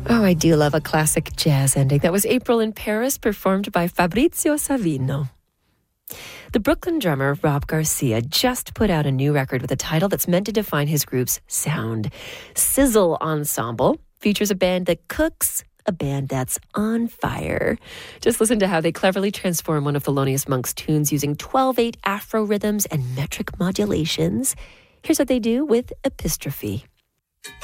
Oh, I do love a classic jazz ending. That was April in Paris, performed by Fabrizio Savino. The Brooklyn drummer Rob Garcia just put out a new record with a title that's meant to define his group's sound. Sizzle Ensemble features a band that cooks, a band that's on fire. Just listen to how they cleverly transform one of Thelonious Monk's tunes using 12/8 Afro rhythms and metric modulations. Here's what they do with Epistrophe.